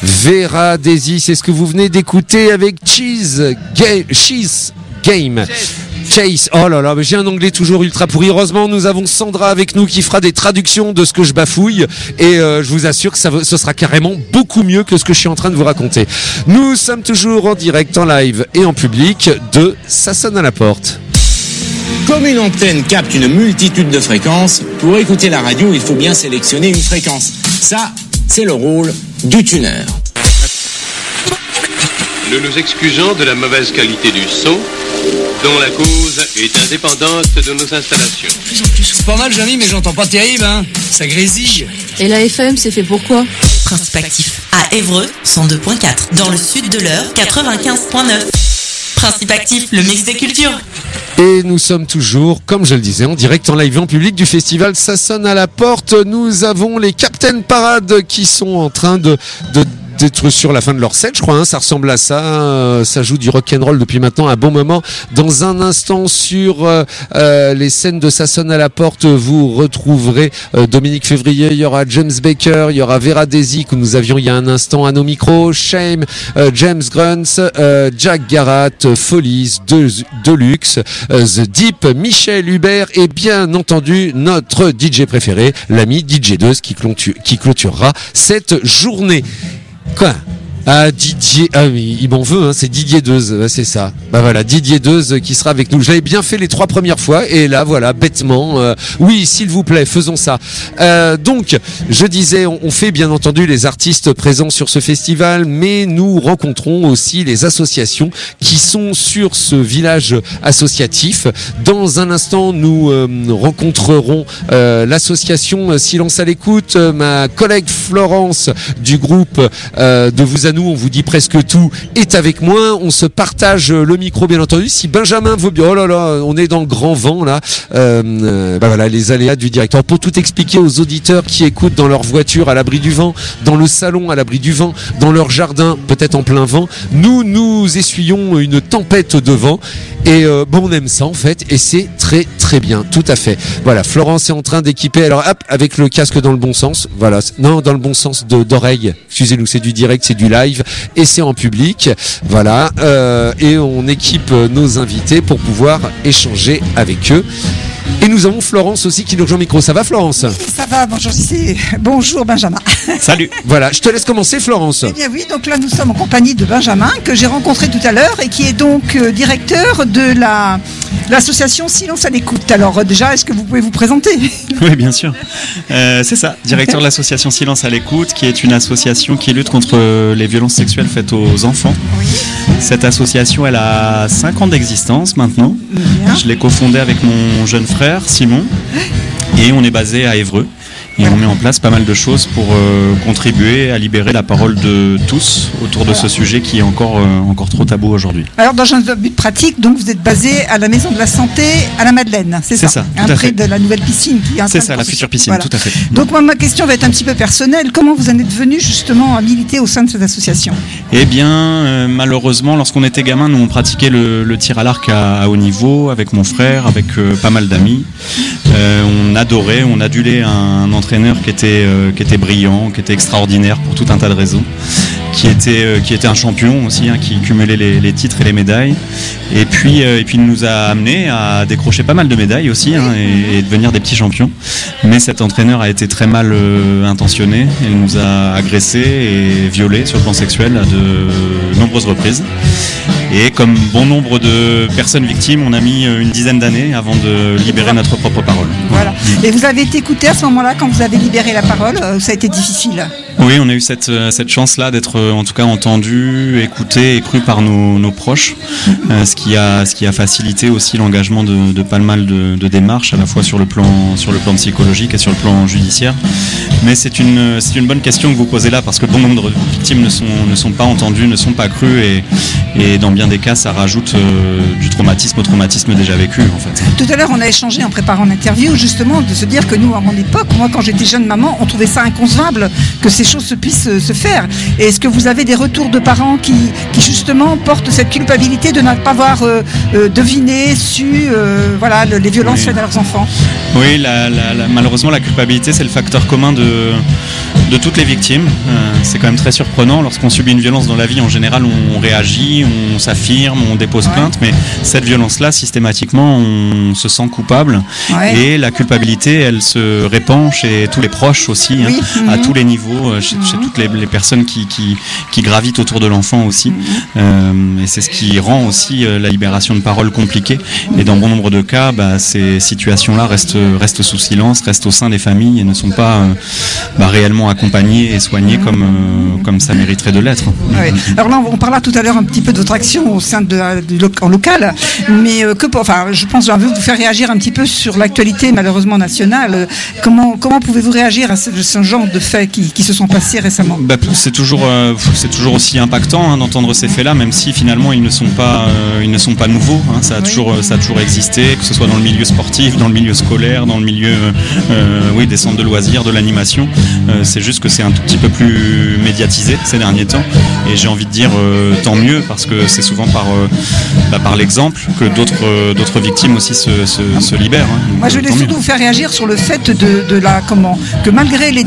Vera Daisy, c'est ce que vous venez d'écouter avec Cheese Game. Chase, oh là là, mais j'ai un anglais toujours ultra pourri. Heureusement, nous avons Sandra avec nous qui fera des traductions de ce que je bafouille et je vous assure que ce sera carrément beaucoup mieux que ce que je suis en train de vous raconter. Nous sommes toujours en direct, en live et en public de Ça sonne à la porte. Comme une antenne capte une multitude de fréquences, pour écouter la radio, il faut bien sélectionner une fréquence. Ça, c'est le rôle du tuner. Nous nous excusons de la mauvaise qualité du son, dont la cause est indépendante de nos installations. C'est pas mal, Johnny, mais j'entends pas terrible, hein. Ça grésille. Et la FM, c'est fait pourquoi ? Principe actif. À Évreux, 102.4. Dans le sud de l'Eure, 95.9. Principe actif, le mix des cultures. Et nous sommes toujours, comme je le disais, en direct, en live, en public du festival Ça sonne à la porte. Nous avons les Captain Parade qui sont en train d'être sur la fin de leur set, je crois, hein, ça ressemble à ça, ça joue du rock'n'roll depuis maintenant un bon moment. Dans un instant sur les scènes de Ça sonne à la porte, vous retrouverez Dominique Février, il y aura James Baker, il y aura Vera Daisy que nous avions il y a un instant à nos micros, Shame, James Grunts, Jack Garat, Follies, Deluxe, The Deep, Michel Hubert et bien entendu notre DJ préféré, l'ami DJ Deuse qui clôturera cette journée. Quoi ? Ah, Didier, ah oui, il m'en veut, hein, c'est Didier Deuze, c'est ça. Bah voilà, Didier Deuze qui sera avec nous. Je l'avais bien fait les 3 premières fois et là, voilà, bêtement, oui, s'il vous plaît, faisons ça. Donc, je disais, on fait bien entendu les artistes présents sur ce festival, mais nous rencontrons aussi les associations qui sont sur ce village associatif. Dans un instant, nous rencontrerons l'association Silence à l'écoute, ma collègue Florence du groupe de Vous à nous, on vous dit presque tout, est avec moi. On se partage le micro, bien entendu. Si Benjamin veut bien, oh là là, on est dans le grand vent là. Bah voilà, les aléas du directeur. Pour tout expliquer aux auditeurs qui écoutent dans leur voiture à l'abri du vent, dans le salon à l'abri du vent, dans leur jardin peut-être en plein vent, nous essuyons une tempête de vent. Et bon, on aime ça en fait, et c'est très très bien, tout à fait. Voilà, Florence est en train d'équiper. Alors hop, avec le casque dans le bon sens. Voilà, non, dans le bon sens d'oreille. Excusez-nous, c'est du direct, c'est du live et c'est en public. Voilà, et on équipe nos invités pour pouvoir échanger avec eux. Et nous avons Florence aussi qui nous rejoint au micro. Ça va, Florence ? Ça va, bonjour, bonjour Benjamin. Salut. Voilà, je te laisse commencer, Florence. Eh bien oui, donc là nous sommes en compagnie de Benjamin que j'ai rencontré tout à l'heure et qui est donc directeur de l'association Silence à l'écoute. Alors déjà, est-ce que vous pouvez vous présenter ? Oui, bien sûr. C'est ça, directeur de l'association Silence à l'écoute, qui est une association qui lutte contre les violences sexuelles faites aux enfants. Oui. Cette association, elle a 5 ans d'existence maintenant. Bien. Je l'ai cofondée avec mon jeune frère Simon et on est basé à Évreux. Et on met en place pas mal de choses pour contribuer à libérer la parole de tous autour de ce sujet qui est encore trop tabou aujourd'hui. Alors dans un but pratique, donc vous êtes basé à la Maison de la Santé à la Madeleine, c'est ça, près de la nouvelle piscine qui est en train de C'est ça, la future piscine, voilà. Tout à fait. Donc moi, ma question va être un petit peu personnelle. Comment vous en êtes venu justement à militer au sein de cette association ? Eh bien, malheureusement, lorsqu'on était gamin, nous on pratiquait le tir à l'arc à haut niveau avec mon frère, avec pas mal d'amis. On adorait, on adulait un entraîneur qui était brillant, qui était extraordinaire pour tout un tas de raisons, qui était un champion aussi, hein, qui cumulait les titres et les médailles. Et puis il nous a amené à décrocher pas mal de médailles aussi, hein, et devenir des petits champions. Mais cet entraîneur a été très mal intentionné. Il nous a agressés et violés sur le plan sexuel à de nombreuses reprises. Et comme bon nombre de personnes victimes, on a mis une dizaine d'années avant de libérer notre propre parole. Voilà. Et vous avez été écouté à ce moment-là quand vous avez libéré la parole, ça a été difficile ? Oui, on a eu cette chance-là d'être en tout cas entendu, écouté et cru par nos proches, ce qui a facilité aussi l'engagement de pas mal de démarches, à la fois sur le plan psychologique et sur le plan judiciaire. Mais c'est une bonne question que vous posez là, parce que bon nombre de victimes ne sont pas entendues, ne sont pas crues, et dans bien des cas, ça rajoute du traumatisme au traumatisme déjà vécu, en fait. Tout à l'heure, on a échangé en préparant l'interview, justement, de se dire que nous, à mon époque, moi, quand j'étais jeune maman, on trouvait ça inconcevable que ces choses puissent se faire. Et est-ce que vous avez des retours de parents qui justement portent cette culpabilité de ne pas avoir deviné, su, les violences faites à leurs enfants ? Oui, malheureusement, la culpabilité, c'est le facteur commun de de toutes les victimes. C'est quand même très surprenant. Lorsqu'on subit une violence dans la vie, en général, on réagit, on s'affirme, on dépose plainte, mais cette violence-là, systématiquement, on se sent coupable. Ouais. Et la culpabilité, elle se répand chez tous les proches aussi, à tous les niveaux, chez toutes les personnes qui gravitent autour de l'enfant aussi. Et c'est ce qui rend aussi la libération de parole compliquée. Et dans bon nombre de cas, ces situations-là restent sous silence, restent au sein des familles et ne sont pas réellement accompagnées et soignées comme ça mériterait de l'être. Ouais. Alors là, on parlera tout à l'heure un petit peu de votre action au sein en local, mais je pense que j'ai envie de vous faire réagir un petit peu sur l'actualité malheureusement nationale. Comment pouvez-vous réagir à ce genre de faits qui se sont passés récemment? C'est toujours aussi impactant d'entendre ces faits-là, même si finalement ils ne sont pas nouveaux. Ça a toujours existé, que ce soit dans le milieu sportif, dans le milieu scolaire, dans le milieu des centres de loisirs, de l'animation. C'est juste que c'est un tout petit peu plus médiatisé ces derniers temps, et j'ai envie de dire tant mieux, parce que c'est souvent par l'exemple que d'autres victimes aussi se libèrent. Moi, je voulais surtout vous faire réagir sur le fait que malgré les